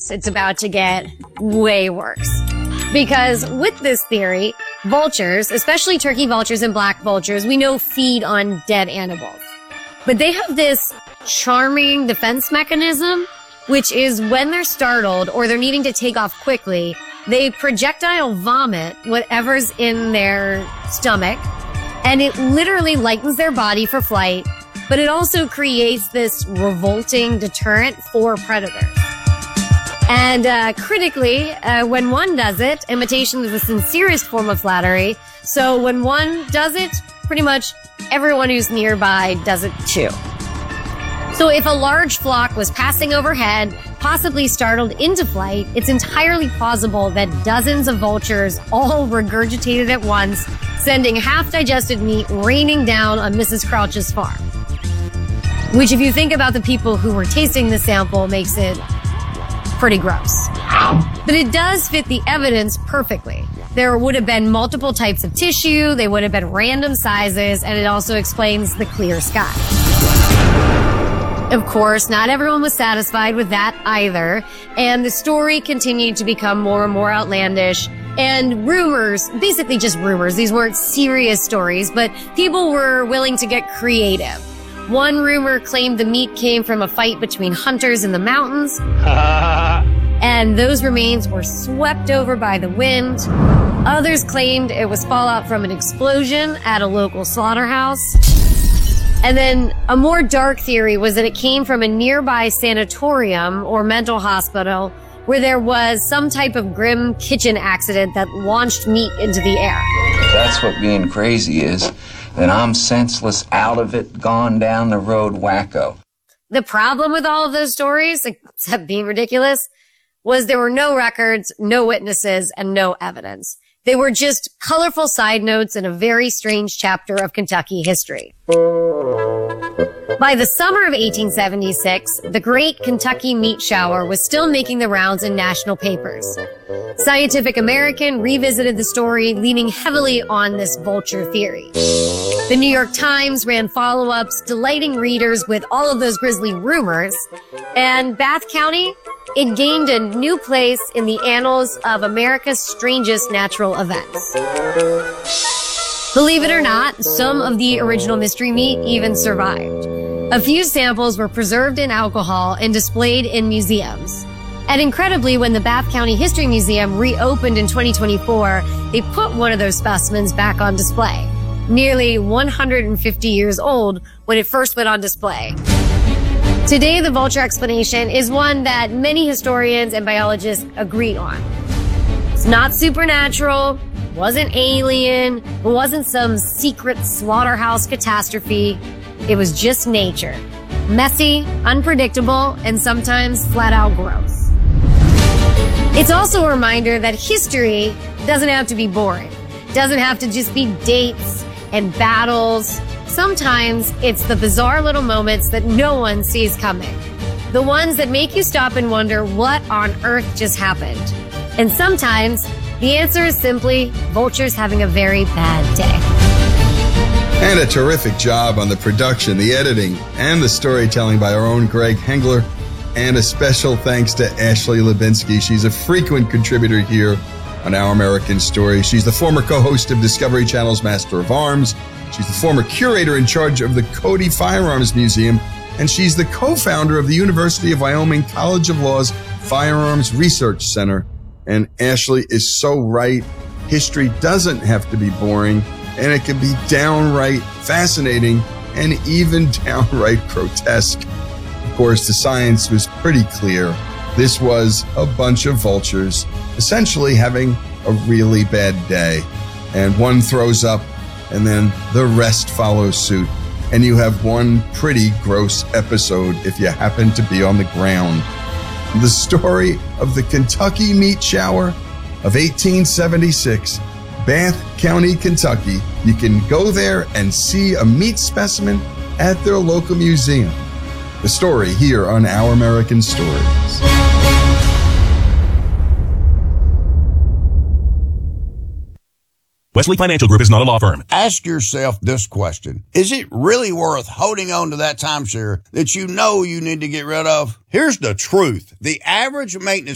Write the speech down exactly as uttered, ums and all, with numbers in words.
worse. It's about to get way worse. Because with this theory, vultures, especially turkey vultures and black vultures, we know feed on dead animals. But they have this charming defense mechanism, which is when they're startled or they're needing to take off quickly, they projectile vomit whatever's in their stomach, and it literally lightens their body for flight, but it also creates this revolting deterrent for predators. And uh, critically, uh, when one does it, imitation is the sincerest form of flattery. So when one does it, pretty much everyone who's nearby does it too. So if a large flock was passing overhead, possibly startled into flight, it's entirely plausible that dozens of vultures all regurgitated at once, sending half-digested meat raining down on Missus Crouch's farm. Which, if you think about the people who were tasting the sample, makes it pretty gross. But it does fit the evidence perfectly. There would have been multiple types of tissue, they would have been random sizes, and it also explains the clear sky. Of course, not everyone was satisfied with that either, and the story continued to become more and more outlandish, and rumors, basically just rumors, these weren't serious stories, but people were willing to get creative. One rumor claimed the meat came from a fight between hunters in the mountains, and those remains were swept over by the wind. Others claimed it was fallout from an explosion at a local slaughterhouse. And then a more dark theory was that it came from a nearby sanatorium or mental hospital where there was some type of grim kitchen accident that launched meat into the air. If that's what being crazy is, then I'm senseless, out of it, gone down the road wacko. The problem with all of those stories, except being ridiculous, was there were no records, no witnesses, and no evidence. They were just colorful side notes in a very strange chapter of Kentucky history. By the summer of eighteen seventy-six, the Great Kentucky Meat Shower was still making the rounds in national papers. Scientific American revisited the story, leaning heavily on this vulture theory. The New York Times ran follow-ups, delighting readers with all of those grisly rumors. And Bath County, it gained a new place in the annals of America's strangest natural events. Believe it or not, some of the original mystery meat even survived. A few samples were preserved in alcohol and displayed in museums. And incredibly, when the Bath County History Museum reopened in twenty twenty-four, they put one of those specimens back on display. Nearly one hundred fifty years old when it first went on display. Today, the vulture explanation is one that many historians and biologists agree on. It's not supernatural, wasn't alien, it wasn't some secret slaughterhouse catastrophe. It was just nature. Messy, unpredictable, and sometimes flat out gross. It's also a reminder that history doesn't have to be boring. Doesn't have to just be dates and battles. Sometimes it's the bizarre little moments that no one sees coming. The ones that make you stop and wonder what on earth just happened. And sometimes the answer is simply vultures having a very bad day. And a terrific job on the production, the editing, and the storytelling by our own Greg Hengler. And a special thanks to Ashley Lubinsky. She's a frequent contributor here on Our American Story. She's the former co-host of Discovery Channel's Master of Arms. She's the former curator in charge of the Cody Firearms Museum. And she's the co-founder of the University of Wyoming College of Law's Firearms Research Center. And Ashley is so right. History doesn't have to be boring, and it can be downright fascinating and even downright grotesque. Of course, the science was pretty clear. This was a bunch of vultures essentially having a really bad day. And one throws up, and then the rest follow suit. And you have one pretty gross episode if you happen to be on the ground. The story of the Kentucky Meat Shower of eighteen seventy-six, Bath County, Kentucky. You can go there and see a meat specimen at their local museum. The story here on Our American Stories. Wesley Financial Group is not a law firm. Ask yourself this question. Is it really worth holding on to that timeshare that you know you need to get rid of? Here's the truth. The average maintenance